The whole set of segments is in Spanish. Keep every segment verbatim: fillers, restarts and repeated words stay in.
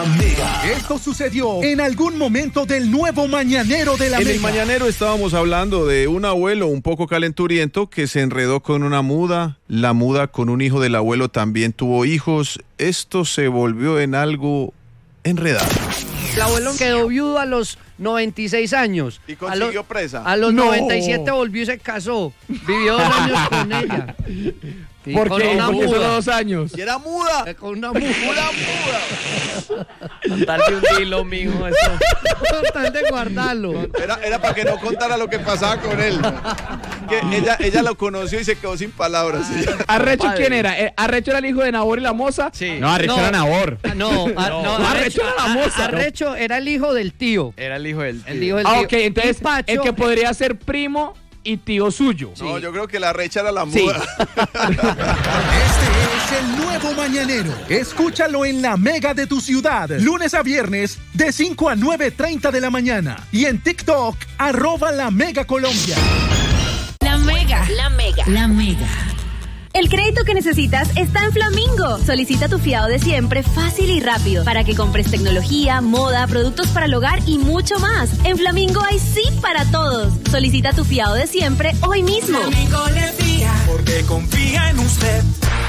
Mega. Esto sucedió en algún momento del nuevo mañanero de la En Mega. el mañanero estábamos hablando de un abuelo un poco calenturiento que se enredó con una muda. La muda con un hijo del abuelo también tuvo hijos. Esto se volvió en algo enredado. El abuelo quedó viudo a los noventa y seis años. ¿Y consiguió a presa? A los No. noventa y siete volvió y se casó. Vivió dos años con ella. Sí, ¿Por con qué? una Porque muda. solo dos años. ¿Y era muda? Eh, Con una muda. ¡Una muda! Dale un hilo, mijo, eso. Con tal de guardarlo. Era, era para que no contara lo que pasaba con él. Que ella, ella lo conoció y se quedó sin palabras. ¿Arrecho Padre. quién era? Eh, ¿Arrecho era el hijo de Nabor y la moza? Sí. No, Arrecho era Nabor. Ah, No, a- no, No, Arrecho era la moza. Arrecho era el hijo del tío. Era el hijo del tío. El hijo del Ah, tío. ok, entonces Y Pacho- el que podría ser primo y tío suyo. No, yo creo que la recha era la Sí. muda. Este es el nuevo mañanero. Escúchalo en la Mega de tu ciudad. Lunes a viernes de cinco a nueve treinta de la mañana. Y en TikTok, arroba la Mega Colombia. La Mega. La Mega. La Mega. El crédito que necesitas está en Flamingo. Solicita tu fiado de siempre fácil y rápido para que compres tecnología, moda, productos para el hogar y mucho más. En Flamingo hay sí para todos. Solicita tu fiado de siempre hoy mismo. Flamingo le fía, porque confía en usted.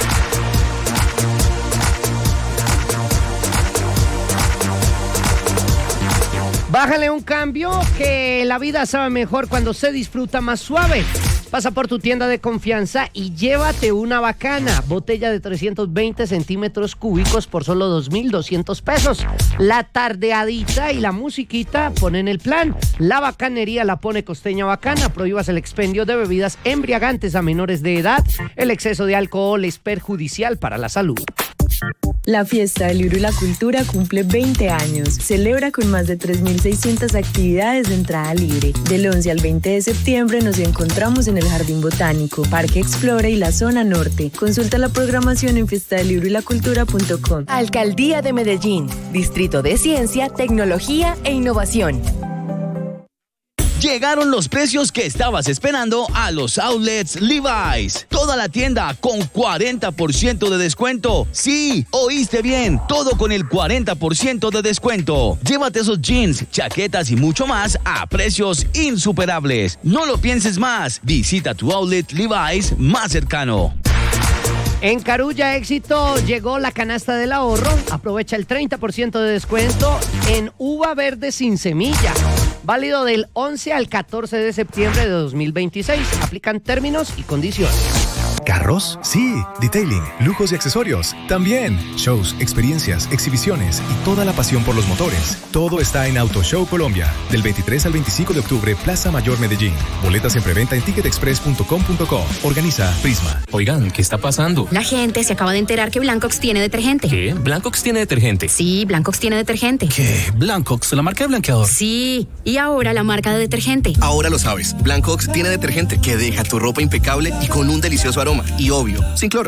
Bájale un cambio, que la vida sabe mejor cuando se disfruta más suave. Pasa por tu tienda de confianza y llévate una bacana. Botella de trescientos veinte centímetros cúbicos por solo dos mil doscientos pesos. La tardeadita y la musiquita ponen el plan. La bacanería la pone Costeña Bacana. Prohíbas el expendio de bebidas embriagantes a menores de edad. El exceso de alcohol es perjudicial para la salud. La Fiesta del Libro y la Cultura cumple veinte años. Celebra con más de tres mil seiscientas actividades de entrada libre. Del once al veinte de septiembre nos encontramos en el Jardín Botánico, Parque Explora y la Zona Norte. Consulta la programación en fiesta del libro y la cultura punto com. Alcaldía de Medellín, Distrito de Ciencia, Tecnología e Innovación. Llegaron los precios que estabas esperando a los outlets Levi's. Toda la tienda con cuarenta por ciento de descuento. Sí, oíste bien, todo con el cuarenta por ciento de descuento. Llévate esos jeans, chaquetas y mucho más a precios insuperables. No lo pienses más. Visita tu outlet Levi's más cercano. En Carulla Éxito llegó la canasta del ahorro. Aprovecha el treinta por ciento de descuento en uva verde sin semilla. Válido del once al catorce de septiembre de dos mil veintiséis. Aplican términos y condiciones. ¿Carros? Sí. Detailing, lujos y accesorios. También. Shows, experiencias, exhibiciones y toda la pasión por los motores. Todo está en Auto Show Colombia. Del veintitrés al veinticinco de octubre, Plaza Mayor Medellín. Boletas en preventa en ticket express punto com punto co. Organiza Prisma. Oigan, ¿qué está pasando? La gente se acaba de enterar que Blancox tiene detergente. ¿Qué? ¿Blancox tiene detergente? Sí, Blancox tiene detergente. ¿Qué? ¿Blancox, la marca de blanqueador? Sí, y ahora la marca de detergente. Ahora lo sabes. Blancox tiene detergente que deja tu ropa impecable y con un delicioso aroma. Y obvio, sin cloro.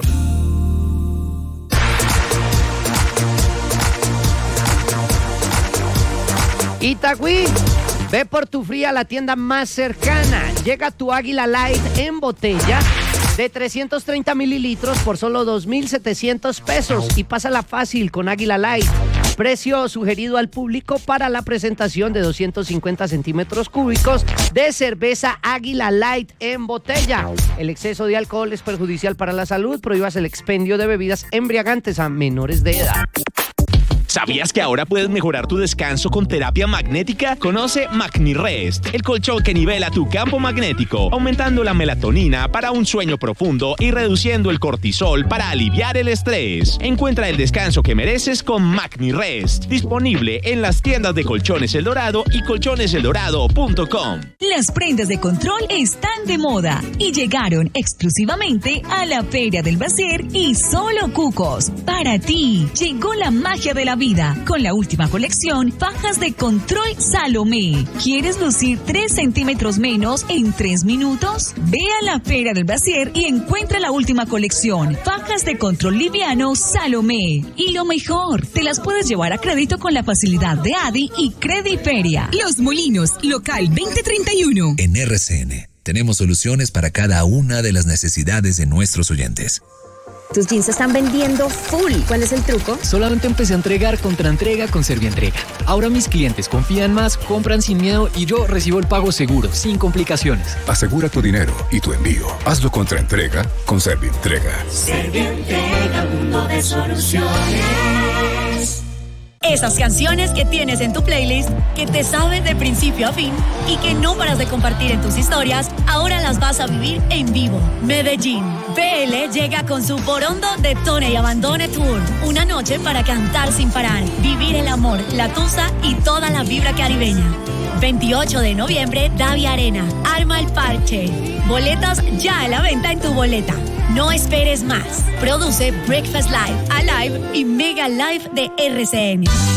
Itagüí, ve por tu fría a la tienda más cercana. Llega tu Águila Light en botella de trescientos treinta mililitros por solo dos mil setecientos pesos. Y pásala fácil con Águila Light. Precio sugerido al público para la presentación de doscientos cincuenta centímetros cúbicos de cerveza Águila Light en botella. El exceso de alcohol es perjudicial para la salud. Prohíbas el expendio de bebidas embriagantes a menores de edad. ¿Sabías que ahora puedes mejorar tu descanso con terapia magnética? Conoce MagniRest, el colchón que nivela tu campo magnético, aumentando la melatonina para un sueño profundo y reduciendo el cortisol para aliviar el estrés. Encuentra el descanso que mereces con MagniRest, disponible en las tiendas de Colchones El Dorado y colchones el dorado punto com. Las prendas de control están de moda y llegaron exclusivamente a la Feria del Bacier y Solo Cucos. Para ti, llegó la magia de la vida con la última colección Fajas de Control Salomé. ¿Quieres lucir tres centímetros menos en tres minutos? Ve a la Feria del Bacier y encuentra la última colección Fajas de Control Liviano Salomé. Y lo mejor, te las puedes llevar a crédito con la facilidad de Adi y Crediferia. Los Molinos, local veinte treinta y uno. En R C N tenemos soluciones para cada una de las necesidades de nuestros oyentes. Tus jeans se están vendiendo full. ¿Cuál es el truco? Solamente empecé a entregar contra entrega con Servientrega. Ahora mis clientes confían más, compran sin miedo y yo recibo el pago seguro, sin complicaciones. Asegura tu dinero y tu envío. Hazlo contra entrega con Servientrega. Servientrega, mundo de soluciones. Esas canciones que tienes en tu playlist, que te sabes de principio a fin y que no paras de compartir en tus historias, ahora las vas a vivir en vivo. Medellín. B L llega con su Borondo Detone y Abandone Tour. Una noche para cantar sin parar, vivir el amor, la tusa y toda la vibra caribeña. veintiocho de noviembre, Davia Arena. Arma el parche. Boletas ya a la venta en tu boleta. No esperes más. Produce Breakfast Live, Alive y Mega Live de R C N.